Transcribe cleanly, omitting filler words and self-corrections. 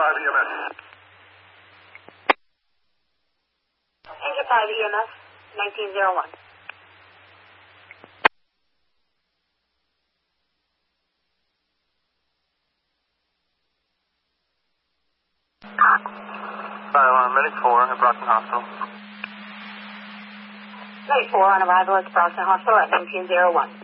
EMS. Engine 5 EMS, 1901. Medic 4 at Brockton Hospital. Medic 4 on arrival at Brockton Hospital at 1901.